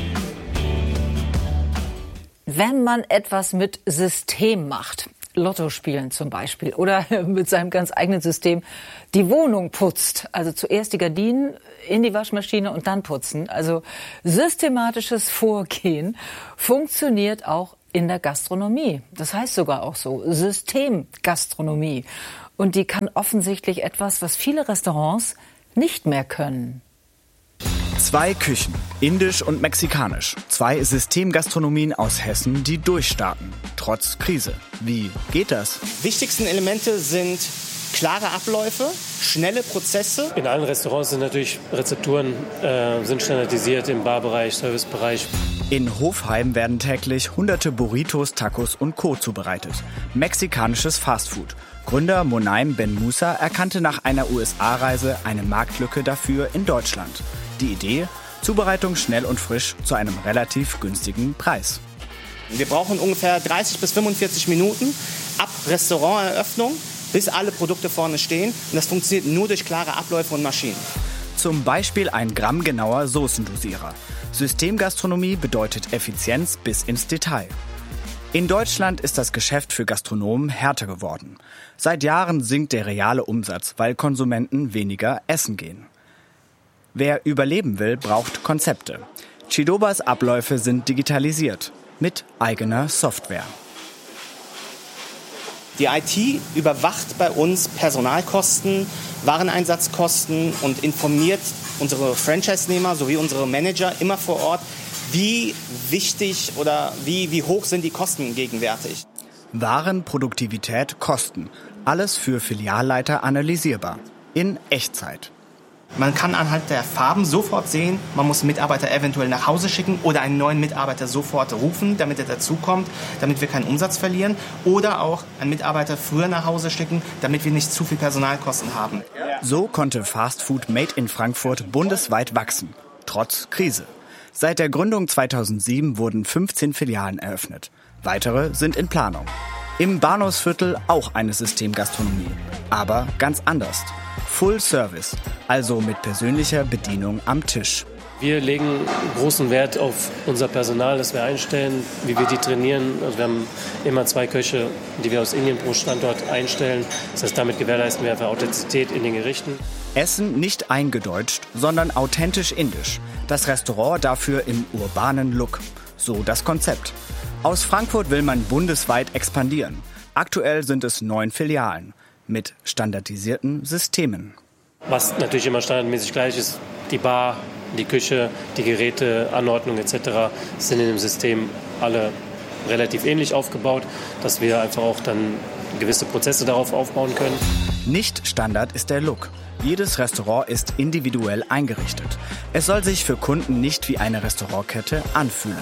Wenn man etwas mit System macht, Lotto spielen zum Beispiel, oder mit seinem ganz eigenen System die Wohnung putzt, also zuerst die Gardinen in die Waschmaschine und dann putzen, also systematisches Vorgehen, funktioniert auch in der Gastronomie. Das heißt sogar auch so, Systemgastronomie. Und die kann offensichtlich etwas, was viele Restaurants nicht mehr können. Zwei Küchen, indisch und mexikanisch. Zwei Systemgastronomien aus Hessen, die durchstarten, trotz Krise. Wie geht das? Wichtigsten Elemente sind klare Abläufe, schnelle Prozesse. In allen Restaurants sind natürlich Rezepturen äh, sind standardisiert im Barbereich, Servicebereich. In Hofheim werden täglich hunderte Burritos, Tacos und Co. zubereitet. Mexikanisches Fastfood. Gründer Monaim Ben Musa erkannte nach einer U S A-Reise eine Marktlücke dafür in Deutschland. Die Idee? Zubereitung schnell und frisch zu einem relativ günstigen Preis. Wir brauchen ungefähr dreißig bis fünfundvierzig Minuten ab Restauranteröffnung, bis alle Produkte vorne stehen. Und das funktioniert nur durch klare Abläufe und Maschinen. Zum Beispiel ein grammgenauer Soßendosierer. Systemgastronomie bedeutet Effizienz bis ins Detail. In Deutschland ist das Geschäft für Gastronomen härter geworden. Seit Jahren sinkt der reale Umsatz, weil Konsumenten weniger essen gehen. Wer überleben will, braucht Konzepte. Chidobas Abläufe sind digitalisiert, mit eigener Software. Die I T überwacht bei uns Personalkosten, Wareneinsatzkosten und informiert unsere Franchise-Nehmer sowie unsere Manager immer vor Ort, wie wichtig oder wie, wie hoch sind die Kosten gegenwärtig. Waren, Produktivität, Kosten. Alles für Filialleiter analysierbar. In Echtzeit. Man kann anhand der Farben sofort sehen, man muss Mitarbeiter eventuell nach Hause schicken oder einen neuen Mitarbeiter sofort rufen, damit er dazukommt, damit wir keinen Umsatz verlieren. Oder auch einen Mitarbeiter früher nach Hause schicken, damit wir nicht zu viel Personalkosten haben. So konnte Fast Food Made in Frankfurt bundesweit wachsen. Trotz Krise. Seit der Gründung zweitausendsieben wurden fünfzehn Filialen eröffnet. Weitere sind in Planung. Im Bahnhofsviertel auch eine Systemgastronomie. Aber ganz anders. Full Service, also mit persönlicher Bedienung am Tisch. Wir legen großen Wert auf unser Personal, das wir einstellen, wie wir die trainieren. Also wir haben immer zwei Köche, die wir aus Indien pro Standort einstellen. Das heißt, damit gewährleisten wir einfach Authentizität in den Gerichten. Essen nicht eingedeutscht, sondern authentisch indisch. Das Restaurant dafür im urbanen Look. So das Konzept. Aus Frankfurt will man bundesweit expandieren. Aktuell sind es neun Filialen mit standardisierten Systemen. Was natürlich immer standardmäßig gleich ist, die Bar, die Küche, die Geräte, Anordnung et cetera sind in dem System alle relativ ähnlich aufgebaut, dass wir einfach auch dann gewisse Prozesse darauf aufbauen können. Nicht Standard ist der Look. Jedes Restaurant ist individuell eingerichtet. Es soll sich für Kunden nicht wie eine Restaurantkette anfühlen.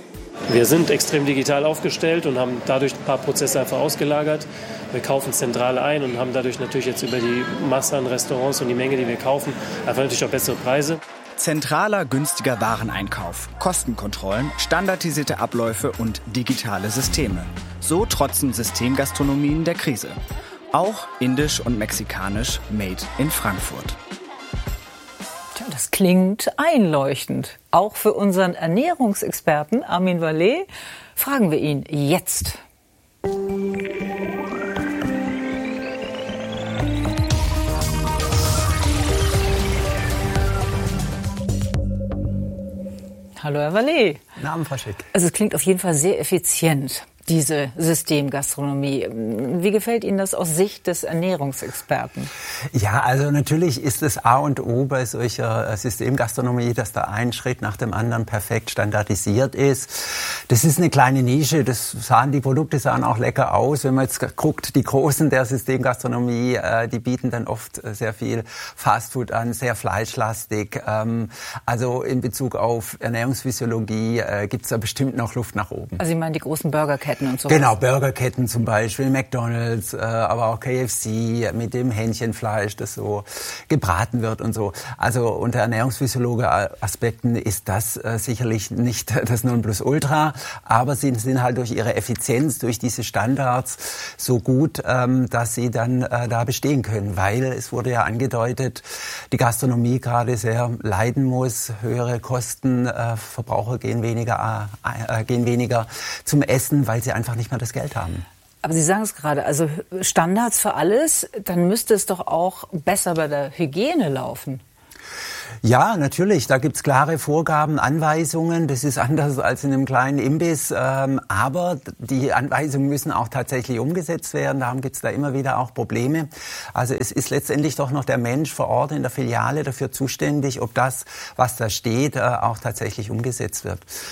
Wir sind extrem digital aufgestellt und haben dadurch ein paar Prozesse einfach ausgelagert. Wir kaufen zentral ein und haben dadurch natürlich jetzt über die Masse an Restaurants und die Menge, die wir kaufen, einfach natürlich auch bessere Preise. Zentraler, günstiger Wareneinkauf, Kostenkontrollen, standardisierte Abläufe und digitale Systeme. So trotzen Systemgastronomien der Krise. Auch indisch und mexikanisch made in Frankfurt. Tja, das klingt einleuchtend. Auch für unseren Ernährungsexperten Armin Vallet fragen wir ihn jetzt. Hallo Herr Vallet. Guten Abend, Frau Schick. Also es klingt auf jeden Fall sehr effizient, diese Systemgastronomie. Wie gefällt Ihnen das aus Sicht des Ernährungsexperten? Ja, also natürlich ist es A und O bei solcher Systemgastronomie, dass da ein Schritt nach dem anderen perfekt standardisiert ist. Das ist eine kleine Nische. Das sahen, die Produkte sahen auch lecker aus. Wenn man jetzt guckt, die Großen der Systemgastronomie, die bieten dann oft sehr viel Fastfood an, sehr fleischlastig. Also in Bezug auf Ernährungsphysiologie gibt es da bestimmt noch Luft nach oben. Also Sie meinen die großen Burgerketten? Und so genau, Burgerketten zum Beispiel, McDonald's, äh, aber auch K F C mit dem Hähnchenfleisch, das so gebraten wird und so. Also unter Ernährungsphysiologe-Aspekten ist das äh, sicherlich nicht das Nonplusultra, aber sie sind halt durch ihre Effizienz, durch diese Standards so gut, ähm, dass sie dann äh, da bestehen können, weil es wurde ja angedeutet, die Gastronomie gerade sehr leiden muss, höhere Kosten, äh, Verbraucher gehen weniger, äh, gehen weniger zum Essen, weil sie einfach nicht mehr das Geld haben. Aber Sie sagen es gerade, also Standards für alles, dann müsste es doch auch besser bei der Hygiene laufen. Ja, natürlich. Da gibt's klare Vorgaben, Anweisungen. Das ist anders als in einem kleinen Imbiss. Ähm, aber die Anweisungen müssen auch tatsächlich umgesetzt werden. Darum gibt's da immer wieder auch Probleme. Also es ist letztendlich doch noch der Mensch vor Ort in der Filiale dafür zuständig, ob das, was da steht, äh, auch tatsächlich umgesetzt wird.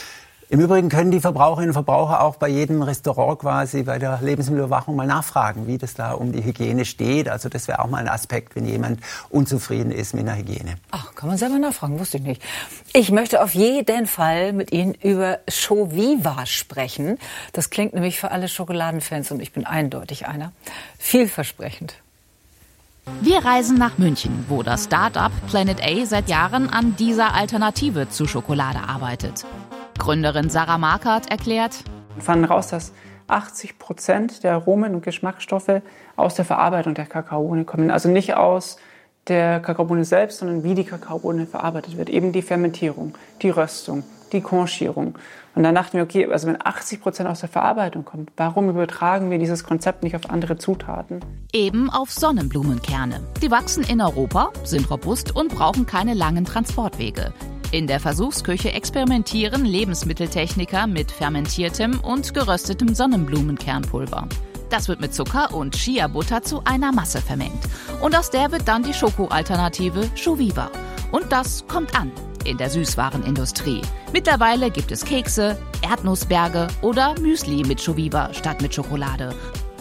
Im Übrigen können die Verbraucherinnen und Verbraucher auch bei jedem Restaurant quasi bei der Lebensmittelüberwachung mal nachfragen, wie das da um die Hygiene steht. Also das wäre auch mal ein Aspekt, wenn jemand unzufrieden ist mit der Hygiene. Ach, kann man selber nachfragen, wusste ich nicht. Ich möchte auf jeden Fall mit Ihnen über Shoviva sprechen. Das klingt nämlich für alle Schokoladenfans, und ich bin eindeutig einer, vielversprechend. Wir reisen nach München, wo das Start-up Planet A seit Jahren an dieser Alternative zu Schokolade arbeitet. Gründerin Sarah Markert erklärt: Wir fanden raus, dass achtzig Prozent der Aromen und Geschmacksstoffe aus der Verarbeitung der Kakaobohne kommen. Also nicht aus der Kakaobohne selbst, sondern wie die Kakaobohne verarbeitet wird. Eben die Fermentierung, die Röstung, die Conchierung. Und dann dachten wir, okay, also wenn achtzig Prozent aus der Verarbeitung kommt, warum übertragen wir dieses Konzept nicht auf andere Zutaten? Eben auf Sonnenblumenkerne. Die wachsen in Europa, sind robust und brauchen keine langen Transportwege. In der Versuchsküche experimentieren Lebensmitteltechniker mit fermentiertem und geröstetem Sonnenblumenkernpulver. Das wird mit Zucker und Chia-Butter zu einer Masse vermengt. Und aus der wird dann die Schoko-Alternative Shoviva. Und das kommt an in der Süßwarenindustrie. Mittlerweile gibt es Kekse, Erdnussberge oder Müsli mit Shoviva statt mit Schokolade.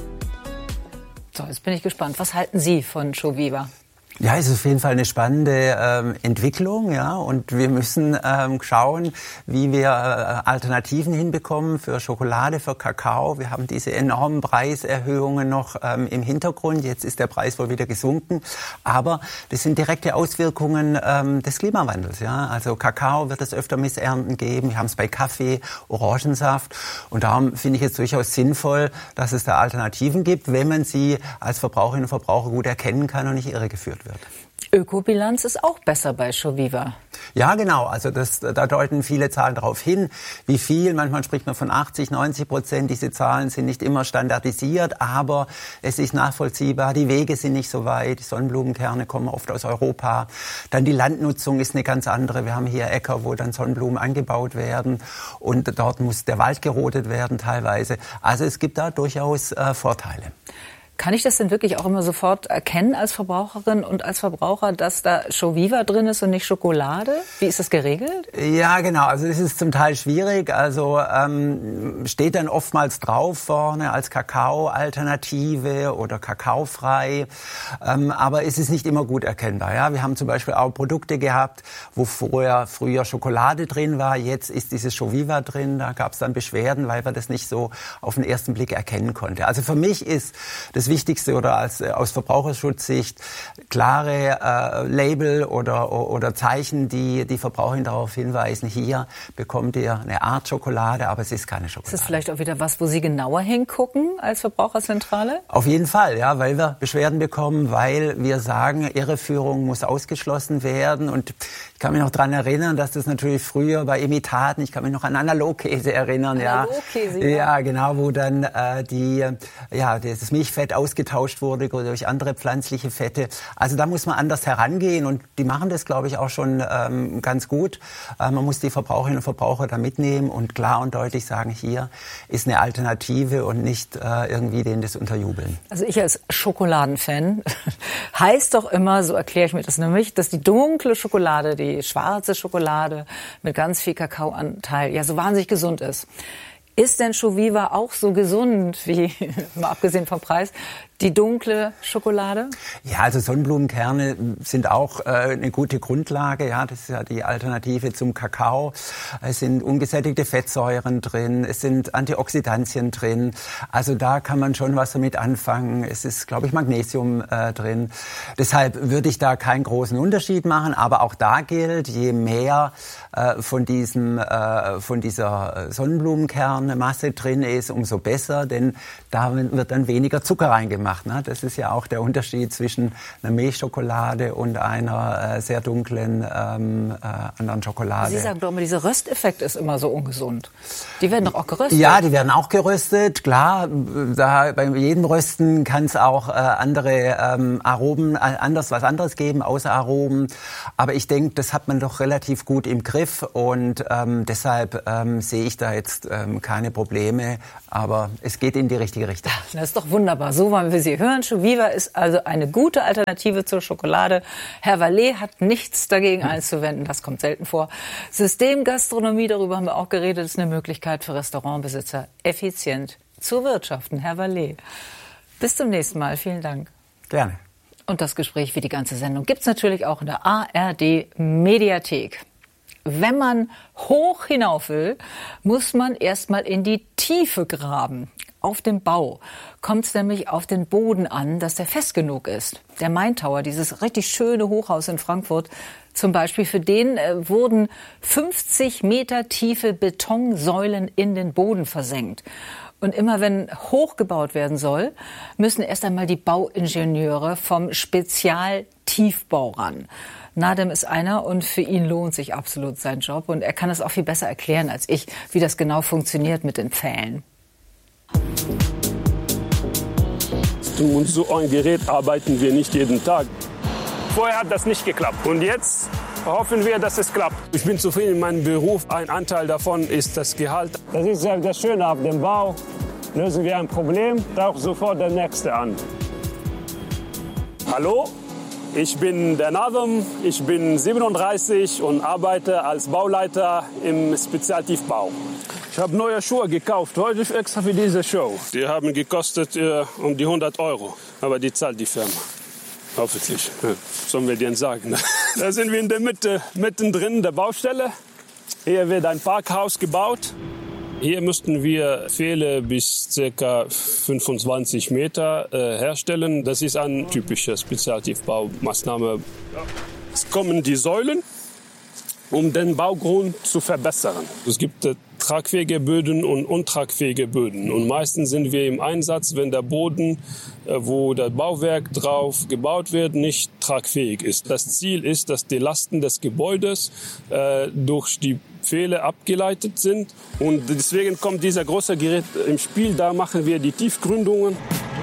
So, jetzt bin ich gespannt. Was halten Sie von Shoviva? Ja, es ist auf jeden Fall eine spannende ähm, Entwicklung, ja, und wir müssen ähm, schauen, wie wir äh, Alternativen hinbekommen für Schokolade, für Kakao. Wir haben diese enormen Preiserhöhungen noch ähm, im Hintergrund. Jetzt ist der Preis wohl wieder gesunken, aber das sind direkte Auswirkungen ähm, des Klimawandels, ja. Also Kakao wird es öfter Missernten geben. Wir haben es bei Kaffee, Orangensaft, und darum finde ich es durchaus sinnvoll, dass es da Alternativen gibt, wenn man sie als Verbraucherinnen und Verbraucher gut erkennen kann und nicht irregeführt wird. Ökobilanz ist auch besser bei Shoviva. Ja, genau. Also das, da deuten viele Zahlen darauf hin. Wie viel? Manchmal spricht man von achtzig, neunzig Prozent. Diese Zahlen sind nicht immer standardisiert, aber es ist nachvollziehbar. Die Wege sind nicht so weit. Die Sonnenblumenkerne kommen oft aus Europa. Dann die Landnutzung ist eine ganz andere. Wir haben hier Äcker, wo dann Sonnenblumen angebaut werden, und dort muss der Wald gerodet werden teilweise. Also es gibt da durchaus äh, Vorteile. Kann ich das denn wirklich auch immer sofort erkennen als Verbraucherin und als Verbraucher, dass da Shoviva drin ist und nicht Schokolade? Wie ist das geregelt? Ja, genau. Also das ist zum Teil schwierig. Also ähm, steht dann oftmals drauf vorne als Kakao-Alternative oder kakaofrei. Ähm, aber es ist nicht immer gut erkennbar. Ja? Wir haben zum Beispiel auch Produkte gehabt, wo vorher früher Schokolade drin war. Jetzt ist dieses Shoviva drin. Da gab es dann Beschwerden, weil man das nicht so auf den ersten Blick erkennen konnte. Also für mich ist das Wichtigste oder als, aus Verbraucherschutzsicht klare äh, Label oder, oder Zeichen, die die Verbraucher darauf hinweisen, hier bekommt ihr eine Art Schokolade, aber es ist keine Schokolade. Ist das vielleicht auch wieder was, wo Sie genauer hingucken als Verbraucherzentrale? Auf jeden Fall, ja, weil wir Beschwerden bekommen, weil wir sagen, Irreführung muss ausgeschlossen werden. Und ich kann mich noch daran erinnern, dass das natürlich früher bei Imitaten, ich kann mich noch an Analogkäse erinnern, Analogkäse, ja, ja, ja, genau, wo dann äh, die, ja, das Milchfett ausgetauscht wurde durch andere pflanzliche Fette. Also da muss man anders herangehen, und die machen das, glaube ich, auch schon ähm, ganz gut. Äh, man muss die Verbraucherinnen und Verbraucher da mitnehmen und klar und deutlich sagen, hier ist eine Alternative und nicht äh, irgendwie denen das unterjubeln. Also ich als Schokoladenfan heißt doch immer, so erkläre ich mir das nämlich, dass die dunkle Schokolade, die schwarze Schokolade mit ganz viel Kakaoanteil ja so wahnsinnig gesund ist. Ist denn Shoviva auch so gesund wie, mal abgesehen vom Preis, die dunkle Schokolade? Ja, also Sonnenblumenkerne sind auch äh, eine gute Grundlage. Ja, das ist ja die Alternative zum Kakao. Es sind ungesättigte Fettsäuren drin, es sind Antioxidantien drin. Also da kann man schon was damit anfangen. Es ist, glaube ich, Magnesium äh, drin. Deshalb würde ich da keinen großen Unterschied machen. Aber auch da gilt, je mehr äh, von diesem, äh, von dieser Sonnenblumenkernmasse drin ist, umso besser. Denn da wird dann weniger Zucker reingemacht. Das ist ja auch der Unterschied zwischen einer Milchschokolade und einer äh, sehr dunklen ähm, äh, anderen Schokolade. Sie sagen doch immer, dieser Rösteffekt ist immer so ungesund. Die werden doch auch geröstet. Ja, die werden auch geröstet, klar. Da, bei jedem Rösten kann es auch äh, andere ähm, Aromen, äh, anders was anderes geben, außer Aromen. Aber ich denke, das hat man doch relativ gut im Griff, und ähm, deshalb ähm, sehe ich da jetzt ähm, keine Probleme. Aber es geht in die richtige Richtung. Das ist doch wunderbar. So wollen wir Sie hören, Chouviva ist also eine gute Alternative zur Schokolade. Herr Vallet hat nichts dagegen einzuwenden, das kommt selten vor. Systemgastronomie, darüber haben wir auch geredet, ist eine Möglichkeit für Restaurantbesitzer, effizient zu wirtschaften. Herr Vallet, bis zum nächsten Mal. Vielen Dank. Gerne. Und das Gespräch wie die ganze Sendung gibt's natürlich auch in der A R D-Mediathek. Wenn man hoch hinauf will, muss man erstmal in die Tiefe graben. Auf dem Bau kommt es nämlich auf den Boden an, dass der fest genug ist. Der Main Tower, dieses richtig schöne Hochhaus in Frankfurt zum Beispiel, für den äh, wurden fünfzig Meter tiefe Betonsäulen in den Boden versenkt. Und immer wenn hochgebaut werden soll, müssen erst einmal die Bauingenieure vom Spezialtiefbau ran. Nadem ist einer und für ihn lohnt sich absolut sein Job. Und er kann es auch viel besser erklären als ich, wie das genau funktioniert mit den Pfählen. Und so ein Gerät arbeiten wir nicht jeden Tag. Vorher hat das nicht geklappt. Und jetzt hoffen wir, dass es klappt. Ich bin zufrieden in meinem Beruf. Ein Anteil davon ist das Gehalt. Das ist ja das Schöne auf dem Bau. Lösen wir ein Problem, taucht sofort der Nächste an. Hallo, ich bin der Nadem. Ich bin siebenunddreißig und arbeite als Bauleiter im Spezialtiefbau. Ich habe neue Schuhe gekauft, heute extra für diese Show. Die haben gekostet äh, um die hundert Euro, aber die zahlt die Firma. Hoffentlich, ja. Sollen wir denen sagen. Da sind wir in der Mitte, mittendrin der Baustelle. Hier wird ein Parkhaus gebaut. Hier müssten wir Pfähle bis ca. fünfundzwanzig Meter äh, herstellen. Das ist eine typische Spezialtiefbaumaßnahme. Es kommen die Säulen, um den Baugrund zu verbessern. Es gibt äh, tragfähige Böden und untragfähige Böden. Und meistens sind wir im Einsatz, wenn der Boden, äh, wo das Bauwerk drauf gebaut wird, nicht tragfähig ist. Das Ziel ist, dass die Lasten des Gebäudes äh, durch die Pfähle abgeleitet sind. Und deswegen kommt dieser große Gerät im Spiel. Da machen wir die Tiefgründungen.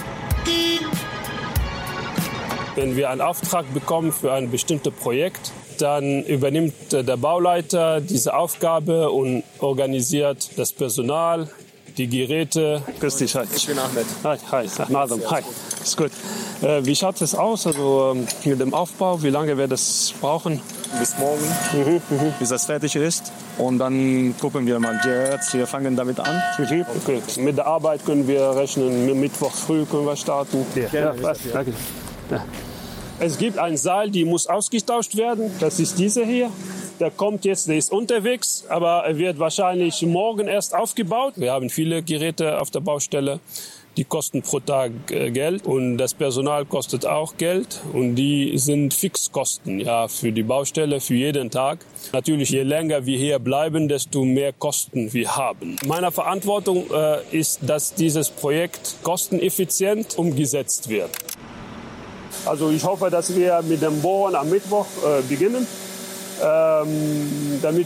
Wenn wir einen Auftrag bekommen für ein bestimmtes Projekt, dann übernimmt der Bauleiter diese Aufgabe und organisiert das Personal, die Geräte. Grüß dich, hi. Ich bin Ahmed. Hi, hi, Nadem, hi. Ist gut. Äh, wie schaut es aus, also ähm, mit dem Aufbau? Wie lange wir das brauchen? Bis morgen, mhm, mhm. bis das fertig ist. Und dann gucken wir mal jetzt. Wir fangen damit an. Okay. Mit der Arbeit können wir rechnen. Mittwoch früh können wir starten. Ja, ja, was? Danke. Ja. Es gibt ein Seil, die muss ausgetauscht werden. Das ist diese hier. Der kommt jetzt, der ist unterwegs, aber er wird wahrscheinlich morgen erst aufgebaut. Wir haben viele Geräte auf der Baustelle. Die kosten pro Tag äh, Geld und das Personal kostet auch Geld. Und die sind Fixkosten, ja, für die Baustelle, für jeden Tag. Natürlich, je länger wir hier bleiben, desto mehr Kosten wir haben. Meine Verantwortung äh, ist, dass dieses Projekt kosteneffizient umgesetzt wird. Also ich hoffe, dass wir mit dem Bohren am Mittwoch äh, beginnen, ähm, damit